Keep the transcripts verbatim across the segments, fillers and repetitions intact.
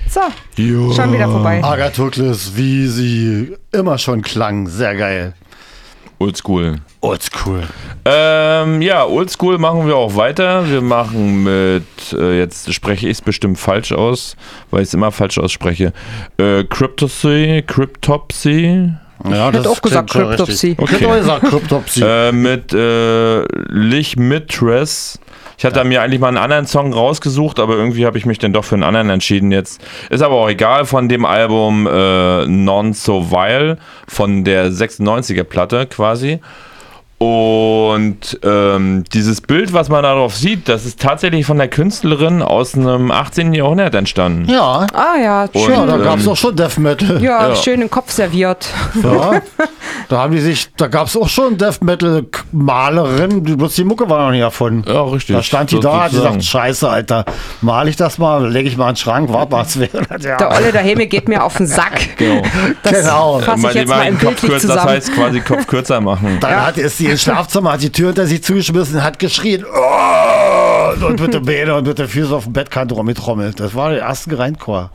So, Jo. schon wieder vorbei. Agathokles, wie sie immer schon klang. Sehr geil. Oldschool. Oldschool. Ähm, ja, Oldschool machen wir auch weiter. Wir machen mit, äh, jetzt spreche ich es bestimmt falsch aus, weil ich es immer falsch ausspreche. Äh, Cryptopsy, Cryptopsy. Ja, Ich hätte auch gesagt Cryptopsy. Okay. Ich hätte auch gesagt Cryptopsy. Äh, mit äh, Lich Mistress. Ich hatte ja. mir eigentlich mal einen anderen Song rausgesucht, aber irgendwie habe ich mich dann doch für einen anderen entschieden jetzt. Ist aber auch egal, von dem Album äh, Non So Vile, von der sechsundneunziger Platte quasi. Und ähm, dieses Bild, was man darauf sieht, das ist tatsächlich von der Künstlerin aus dem achtzehnten Jahrhundert entstanden. Ja. Ah ja, schön. Ja, da ähm, gab es auch schon Death Metal. Ja, Ja. schön den Kopf serviert. Ja. Da haben die sich, da gab es auch schon Death Metal Malerin, bloß die Mucke war noch nicht erfunden. Ja, richtig. Da stand die So- da, hat sozusagen. gesagt, scheiße, Alter, male ich das mal, lege ich mal in den Schrank, warte mal, was wäre das? Ja. Der Olle daheim geht mir auf den Sack. Genau. Das Genau. fasse ich Mein- jetzt mal mein im Kopf bildlich kürzer, das zusammen. heißt quasi Kopf kürzer machen. Dann hat, ist sie ins Schlafzimmer, hat die Tür hinter sich zugeschmissen, hat geschrien, oh! Und mit den Beinen und mit den Füßen auf dem Bettkante rumgetrommelt. Das war der erste Grindcore.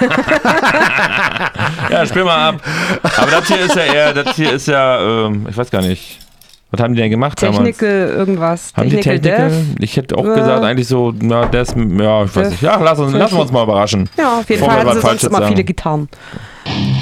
Ja, spiel mal ab. Aber das hier ist ja eher, das hier ist ja, ähm, ich weiß gar nicht. Was haben die denn gemacht Technical irgendwas. damals? Haben die Technical Technical? Death. Ich hätte auch Ja. gesagt, eigentlich so, na, das, ja, ich weiß Death. nicht. Ja, lass uns, lassen wir uns mal überraschen. Ja, auf jeden Bevor Fall wir haben was sie sonst Falsches immer sagen. viele Gitarren.